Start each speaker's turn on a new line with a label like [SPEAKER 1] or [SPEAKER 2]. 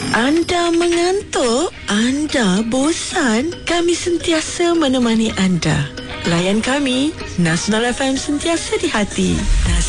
[SPEAKER 1] Anda mengantuk? Anda bosan? Kami sentiasa menemani anda. Layan kami, Nasional FM sentiasa di hati.